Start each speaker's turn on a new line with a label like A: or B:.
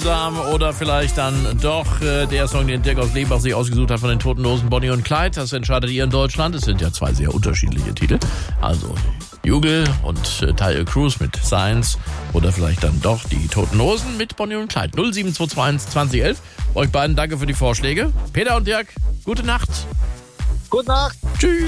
A: gemeinsam oder vielleicht dann doch der Song, den Dirk aus Lebach sich ausgesucht hat von den Toten Hosen, Bonnie und Clyde. Das entscheidet ihr in Deutschland. Es sind ja zwei sehr unterschiedliche Titel. Also Jugel und Tyler Cruz mit Science oder vielleicht dann doch die Toten Hosen mit Bonnie und Clyde. 07221 2011. Euch beiden danke für die Vorschläge. Peter und Dirk, gute Nacht.
B: Gute Nacht.
A: Tschüss.